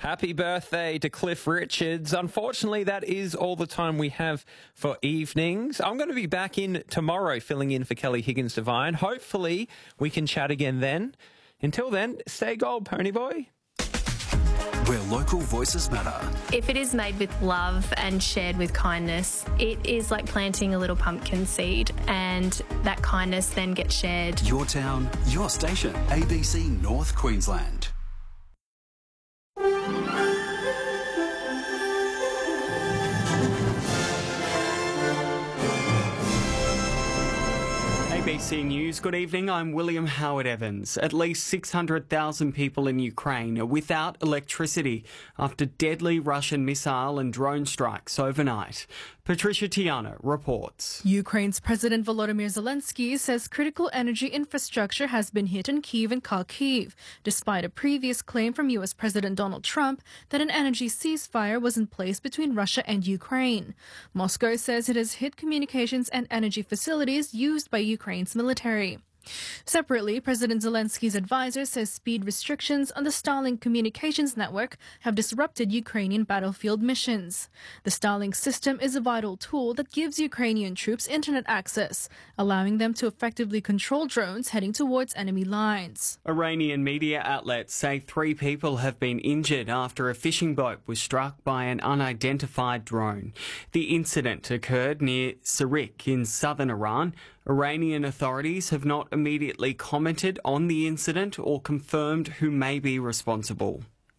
Happy birthday to Cliff Richards. Unfortunately, that is all the time we have for evenings. I'm going to be back in tomorrow filling in for Kelly Higgins-Devine. Hopefully, we can chat again then. Until then, stay gold, Ponyboy. Where local voices matter. If it is made with love and shared with kindness, it is like planting a little pumpkin seed, and that kindness then gets shared. Your town, your station. ABC North Queensland. ABC News, good evening, I'm William Howard Evans. At least 600,000 people in Ukraine are without electricity after deadly Russian missile and drone strikes overnight. Patricia Tiana reports. Ukraine's President Volodymyr Zelensky says critical energy infrastructure has been hit in Kyiv and Kharkiv, despite a previous claim from US President Donald Trump that an energy ceasefire was in place between Russia and Ukraine. Moscow says it has hit communications and energy facilities used by Ukraine's military. Separately, President Zelensky's advisor says speed restrictions on the Starlink communications network have disrupted Ukrainian battlefield missions. The Starlink system is a vital tool that gives Ukrainian troops internet access, allowing them to effectively control drones heading towards enemy lines. Iranian media outlets say 3 people have been injured after a fishing boat was struck by an unidentified drone. The incident occurred near Sarik in southern Iran. Iranian authorities have not immediately commented on the incident or confirmed who may be responsible.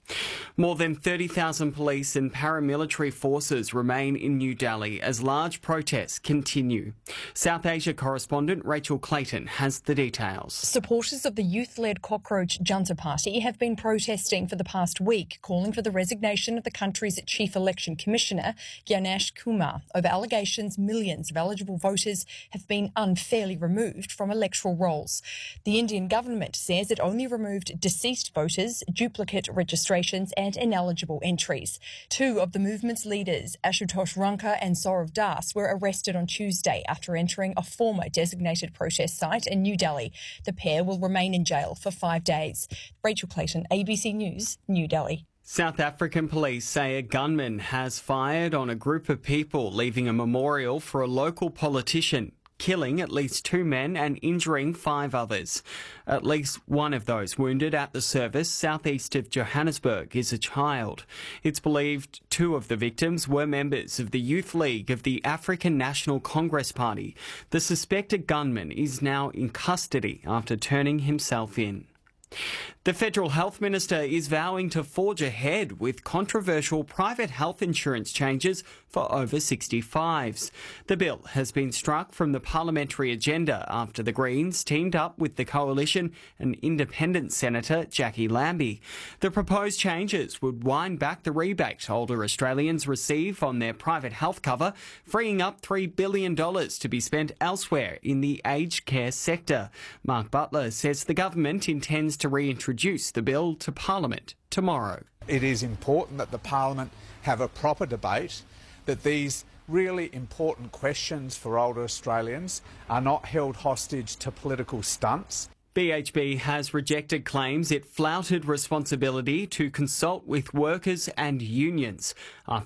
More than 30,000 police and paramilitary forces remain in New Delhi as large protests continue. South Asia correspondent Rachel Clayton has the details. Supporters of the youth-led Cockroach Junta Party have been protesting for the past week, calling for the resignation of the country's Chief Election Commissioner, Gyanesh Kumar, over allegations millions of eligible voters have been unfairly removed from electoral rolls. The Indian government says it only removed deceased voters, duplicate registrations and ineligible entries. 2 of the movement's leaders, Ashutosh Ranka and Saurav Das, were arrested on Tuesday after entering a former designated protest site in New Delhi. The pair will remain in jail for 5 days. Rachel Clayton, ABC News, New Delhi. South African police say a gunman has fired on a group of people leaving a memorial for a local politician, killing at least 2 men and injuring 5 others. At least one of those wounded at the service southeast of Johannesburg is a child. It's believed 2 of the victims were members of the Youth League of the African National Congress Party. The suspected gunman is now in custody after turning himself in. The Federal Health Minister is vowing to forge ahead with controversial private health insurance changes for over 65s. The bill has been struck from the parliamentary agenda after the Greens teamed up with the Coalition and Independent Senator Jackie Lambie. The proposed changes would wind back the rebate older Australians receive on their private health cover, freeing up $3 billion to be spent elsewhere in the aged care sector. Mark Butler says the government intends to reintroduce the bill to Parliament tomorrow. It is important that the Parliament have a proper debate, that these really important questions for older Australians are not held hostage to political stunts. BHP has rejected claims it flouted responsibility to consult with workers and unions after